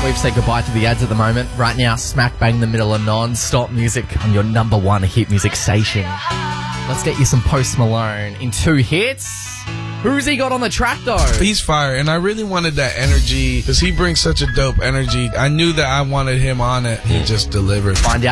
We've said goodbye to the ads at the moment. Right now, smack bang in the middle of non-stop music on your number one hit music station. Let's get you some Post Malone in 2 hits. Who's he got on the track, though? He's fire, and I really wanted that energy because he brings such a dope energy. I knew that I wanted him on it. He just delivered. Find out